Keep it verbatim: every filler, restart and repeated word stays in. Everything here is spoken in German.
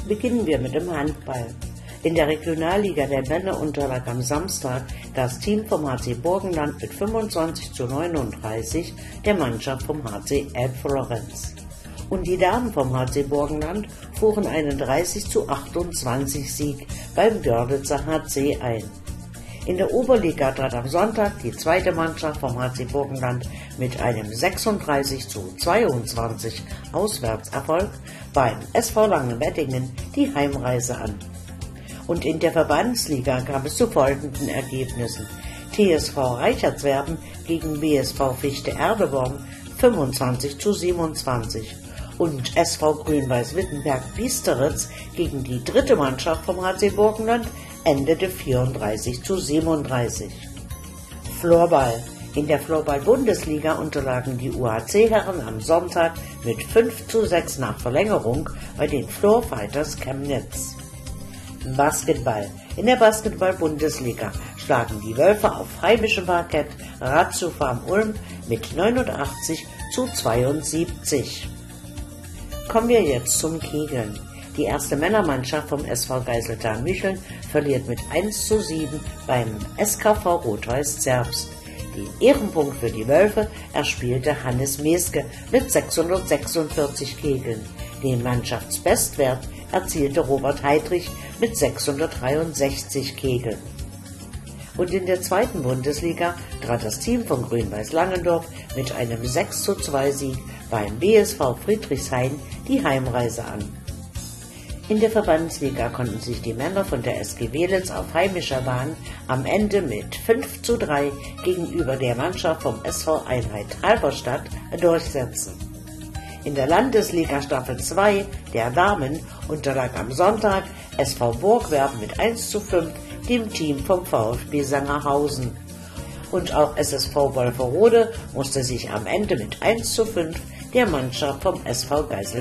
Beginnen wir mit dem Handball. In der Regionalliga der Männer unterlag am Samstag das Team vom H C Burgenland mit fünfundzwanzig zu neununddreißig der Mannschaft vom H C Elbflorenz. Und die Damen vom H C Burgenland fuhren einen dreißig zu achtundzwanzig Sieg beim Görlitzer H C ein. In der Oberliga trat am Sonntag die zweite Mannschaft vom H C Burgenland mit einem sechsunddreißig zu zweiundzwanzig Auswärtserfolg beim S V Langenweddingen die Heimreise an. Und in der Verbandsliga kam es zu folgenden Ergebnissen: T S V Reichertswerden gegen B S V Fichte Erdeborn fünfundzwanzig zu siebenundzwanzig und S V Grün-Weiß-Wittenberg Biesteritz gegen die dritte Mannschaft vom H C Burgenland endete vierunddreißig zu siebenunddreißig. Floorball. In der Floorball-Bundesliga unterlagen die U H C-Herren am Sonntag mit fünf zu sechs nach Verlängerung bei den Floorfighters Chemnitz. Basketball. In der Basketball-Bundesliga schlagen die Wölfe auf heimischem Parkett Ratio Farm Ulm mit neunundachtzig zu zweiundsiebzig. Kommen wir jetzt zum Kegeln. Die erste Männermannschaft vom S V Geiseltal Mücheln verliert mit eins zu sieben beim S K V Rot-Weiß Zerbst. Den Ehrenpunkt für die Wölfe erspielte Hannes Meske mit sechshundertsechsundvierzig Kegeln. Den Mannschaftsbestwert erzielte Robert Heidrich mit sechshundertdreiundsechzig Kegeln. Und in der zweiten Bundesliga trat das Team von Grün-Weiß Langendorf mit einem sechs zu zwei Sieg beim B S V Friedrichshain die Heimreise an. In der Verbandsliga konnten sich die Männer von der S G Welitz auf heimischer Bahn am Ende mit fünf zu drei gegenüber der Mannschaft vom S V Einheit Halberstadt durchsetzen. In der Landesliga Staffel zwei der Damen unterlag am Sonntag S V Burgwerden mit eins zu fünf dem Team vom VfB Sangerhausen. Und auch S S V Wolferode musste sich am Ende mit eins zu fünf der Mannschaft vom S V Geiseltal